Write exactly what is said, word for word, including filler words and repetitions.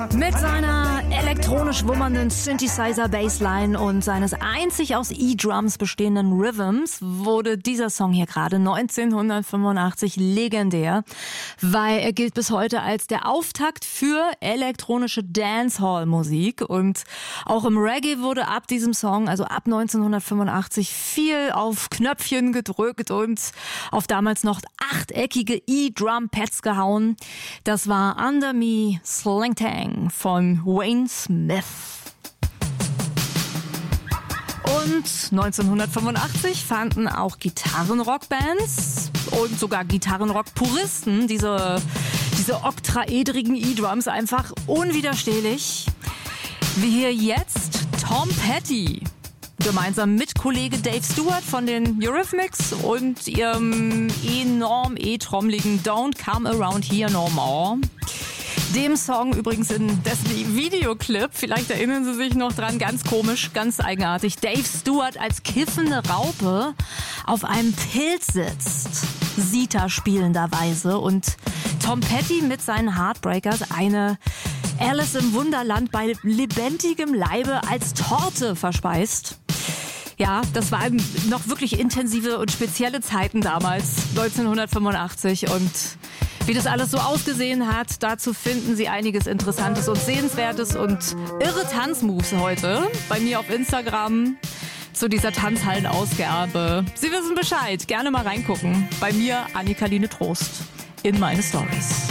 Mit seiner elektronisch wummernden Synthesizer-Bassline und seines einzig aus E-Drums bestehenden Rhythms wurde dieser Song hier gerade neunzehnhundertfünfundachtzig legendär, weil er gilt bis heute als der Auftakt für elektronische Dancehall-Musik. Und auch im Reggae wurde ab diesem Song, also ab neunzehnhundertfünfundachtzig, viel auf Knöpfchen gedrückt und auf damals noch achteckige E-Drum-Pads gehauen. Das war Under Me Sling Tang von Wayne Smith. Und neunzehnhundertfünfundachtzig fanden auch Gitarrenrockbands und sogar Gitarrenrock-Puristen diese, diese oktaedrigen E-Drums einfach unwiderstehlich. Wie hier jetzt Tom Petty, gemeinsam mit Kollege Dave Stewart von den Eurythmics und ihrem enorm e-trommeligen Don't Come Around Here No More. Dem Song übrigens in dessen Videoclip, vielleicht erinnern Sie sich noch dran, ganz komisch, ganz eigenartig. Dave Stewart als kiffende Raupe auf einem Pilz sitzt, Sita spielenderweise, und Tom Petty mit seinen Heartbreakers eine Alice im Wunderland bei lebendigem Leibe als Torte verspeist. Ja, das waren noch wirklich intensive und spezielle Zeiten damals, neunzehnhundertfünfundachtzig, und wie das alles so ausgesehen hat, dazu finden Sie einiges Interessantes und Sehenswertes und irre Tanzmoves heute bei mir auf Instagram zu dieser Tanzhallen-Ausgabe. Sie wissen Bescheid, gerne mal reingucken. Bei mir Annika-Line Trost in meine Stories.